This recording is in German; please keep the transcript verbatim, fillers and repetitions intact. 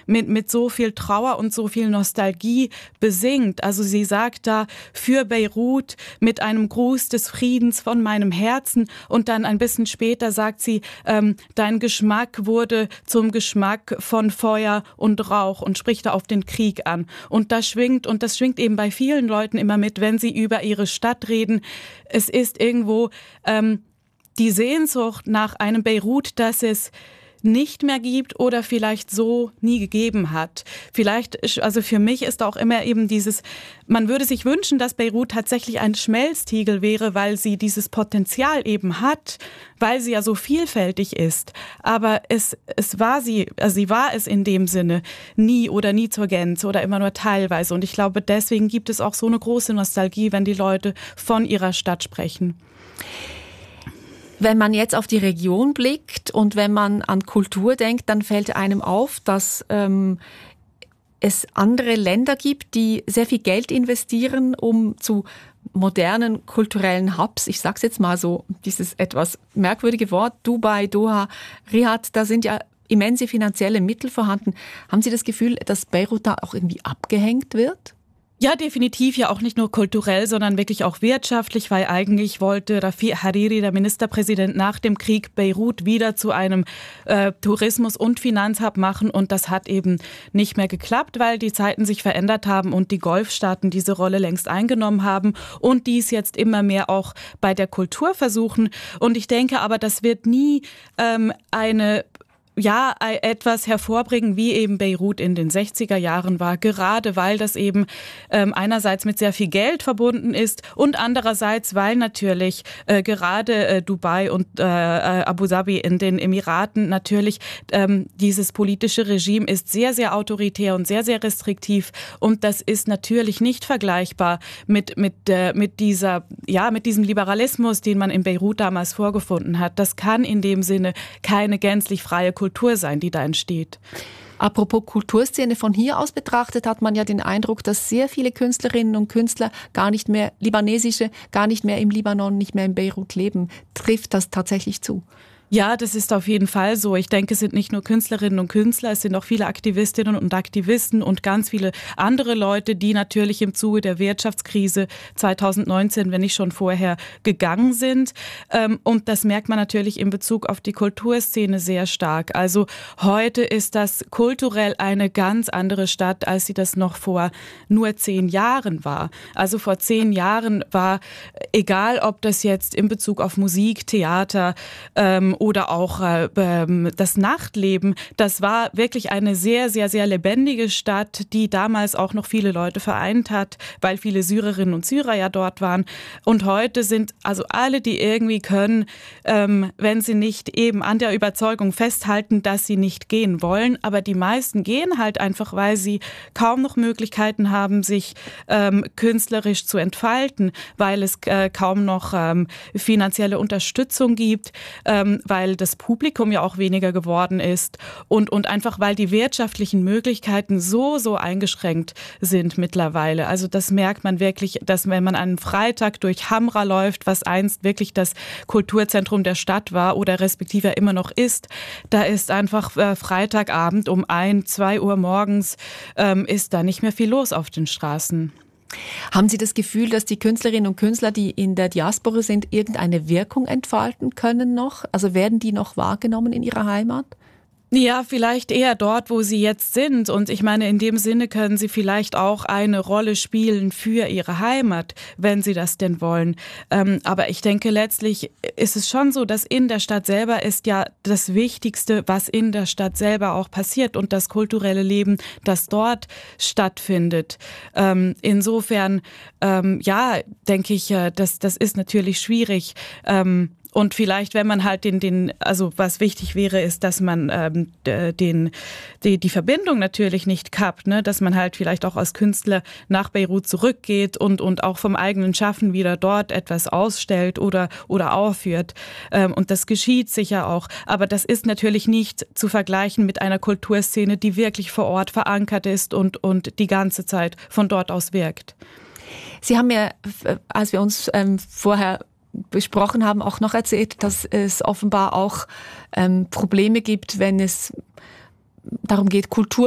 mit, mit so viel Trauer und so viel Nostalgie besingt. Also sie sagt da, für Beirut mit einem Gruß des Friedens von meinem Herzen, und dann ein bisschen später sagt sie, ähm, dein Geschmack wurde zum Geschmack von Feuer und Rauch, und spricht da auf den Krieg an. Und das schwingt, und das schwingt eben bei vielen Leuten immer mit, wenn sie über ihre Stadt reden. Es ist irgendwo ähm, die Sehnsucht nach einem Beirut, das es nicht mehr gibt oder vielleicht so nie gegeben hat. Vielleicht, also für mich ist auch immer eben dieses, man würde sich wünschen, dass Beirut tatsächlich ein Schmelztiegel wäre, weil sie dieses Potenzial eben hat, weil sie ja so vielfältig ist. Aber es, es war sie, also sie war es in dem Sinne nie oder nie zur Gänze oder immer nur teilweise. Und ich glaube, deswegen gibt es auch so eine große Nostalgie, wenn die Leute von ihrer Stadt sprechen. Wenn man jetzt auf die Region blickt und wenn man an Kultur denkt, dann fällt einem auf, dass ähm, es andere Länder gibt, die sehr viel Geld investieren, um zu modernen kulturellen Hubs, ich sag's jetzt mal so, dieses etwas merkwürdige Wort, Dubai, Doha, Riyadh, da sind ja immense finanzielle Mittel vorhanden. Haben Sie das Gefühl, dass Beirut da auch irgendwie abgehängt wird? Ja, definitiv, ja auch nicht nur kulturell, sondern wirklich auch wirtschaftlich, weil eigentlich wollte Rafi Hariri, der Ministerpräsident, nach dem Krieg Beirut wieder zu einem äh, Tourismus- und Finanzhub machen, und das hat eben nicht mehr geklappt, weil die Zeiten sich verändert haben und die Golfstaaten diese Rolle längst eingenommen haben und dies jetzt immer mehr auch bei der Kultur versuchen. Und ich denke aber, das wird nie ähm, eine ja, etwas hervorbringen, wie eben Beirut in den sechziger Jahren war, gerade weil das eben ähm, einerseits mit sehr viel Geld verbunden ist und andererseits, weil natürlich äh, gerade äh, Dubai und äh, Abu Dhabi in den Emiraten natürlich ähm, dieses politische Regime ist sehr, sehr autoritär und sehr, sehr restriktiv, und das ist natürlich nicht vergleichbar mit, mit, äh, mit dieser, ja, mit diesem Liberalismus, den man in Beirut damals vorgefunden hat. Das kann in dem Sinne keine gänzlich freie Kultur Kultur sein, die da entsteht. Apropos Kulturszene, von hier aus betrachtet hat man ja den Eindruck, dass sehr viele Künstlerinnen und Künstler gar nicht mehr, libanesische, gar nicht mehr im Libanon, nicht mehr in Beirut leben. Trifft das tatsächlich zu? Ja, das ist auf jeden Fall so. Ich denke, es sind nicht nur Künstlerinnen und Künstler, es sind auch viele Aktivistinnen und Aktivisten und ganz viele andere Leute, die natürlich im Zuge der Wirtschaftskrise zweitausendneunzehn, wenn nicht schon vorher, gegangen sind. Und das merkt man natürlich in Bezug auf die Kulturszene sehr stark. Also heute ist das kulturell eine ganz andere Stadt, als sie das noch vor nur zehn Jahren war. Also vor zehn Jahren war, egal ob das jetzt in Bezug auf Musik, Theater, ähm, oder auch äh, das Nachtleben. Das war wirklich eine sehr, sehr, sehr lebendige Stadt, die damals auch noch viele Leute vereint hat, weil viele Syrerinnen und Syrer ja dort waren. Und heute sind also alle, die irgendwie können, ähm, wenn sie nicht eben an der Überzeugung festhalten, dass sie nicht gehen wollen. Aber die meisten gehen halt einfach, weil sie kaum noch Möglichkeiten haben, sich ähm, künstlerisch zu entfalten, weil es äh, kaum noch ähm, finanzielle Unterstützung gibt, ähm, weil das Publikum ja auch weniger geworden ist und, und einfach, weil die wirtschaftlichen Möglichkeiten so, so eingeschränkt sind mittlerweile. Also das merkt man wirklich, dass wenn man einen Freitag durch Hamra läuft, was einst wirklich das Kulturzentrum der Stadt war oder respektive immer noch ist, da ist einfach äh, Freitagabend um ein, zwei Uhr morgens ähm, ist da nicht mehr viel los auf den Straßen. Haben Sie das Gefühl, dass die Künstlerinnen und Künstler, die in der Diaspora sind, irgendeine Wirkung entfalten können noch? Also werden die noch wahrgenommen in ihrer Heimat? Ja, vielleicht eher dort, wo sie jetzt sind. Und ich meine, in dem Sinne können sie vielleicht auch eine Rolle spielen für ihre Heimat, wenn sie das denn wollen. Ähm, aber ich denke, letztlich ist es schon so, dass in der Stadt selber ist ja das Wichtigste, was in der Stadt selber auch passiert und das kulturelle Leben, das dort stattfindet. Ähm, insofern, ähm, ja, denke ich, das, das ist natürlich schwierig. Ähm, Und vielleicht, wenn man halt den, den, also was wichtig wäre, ist, dass man ähm, den, die, die Verbindung natürlich nicht kappt, ne? Dass man halt vielleicht auch als Künstler nach Beirut zurückgeht und, und auch vom eigenen Schaffen wieder dort etwas ausstellt oder, oder aufführt. Ähm, und das geschieht sicher auch. Aber das ist natürlich nicht zu vergleichen mit einer Kulturszene, die wirklich vor Ort verankert ist und, und die ganze Zeit von dort aus wirkt. Sie haben mir, als wir uns ähm, vorher besprochen haben, auch noch erzählt, dass es offenbar auch ähm, Probleme gibt, wenn es darum geht, Kultur